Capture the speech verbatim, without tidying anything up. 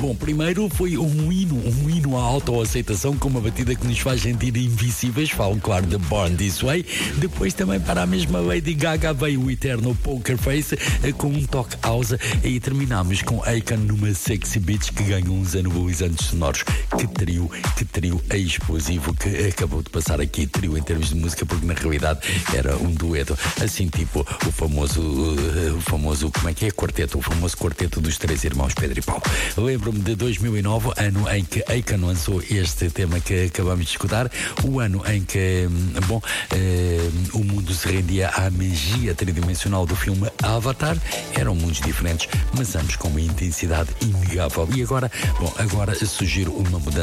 Bom, primeiro foi um hino, um hino à autoaceitação com uma batida que nos faz sentir invisíveis. Falo, claro, de Born This Way. Depois também para a mesma Lady Gaga veio o eterno Poker Face com um toque house. E terminamos com Akon numa Sexy Bitch que ganhou uns anabolizantes sonoros. Que trio, que trio explosivo que acabou de passar aqui. Trio em termos de música, porque na realidade era um dueto. Assim, tipo o famoso, o famoso, como é que é? Quarteto. O famoso quarteto dos três irmãos Pedro e Paulo. Lembro-me de dois mil e nove, ano em que Akon lançou este tema que acabamos de escutar. O ano em que, bom, eh, o mundo se rendia à magia tridimensional do filme Avatar. Eram mundos diferentes, mas ambos com uma intensidade inegável. E agora, bom, agora sugiro uma mudança